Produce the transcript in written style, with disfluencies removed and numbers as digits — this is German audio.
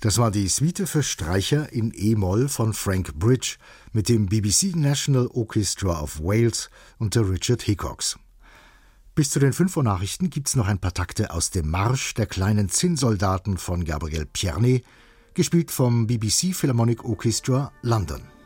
Das war die Suite für Streicher in E-Moll von Frank Bridge mit dem BBC National Orchestra of Wales unter Richard Hickox. Bis zu den 5 Uhr Nachrichten gibt's noch ein paar Takte aus dem Marsch der kleinen Zinnsoldaten von Gabriel Czerny, gespielt vom BBC Philharmonic Orchestra London.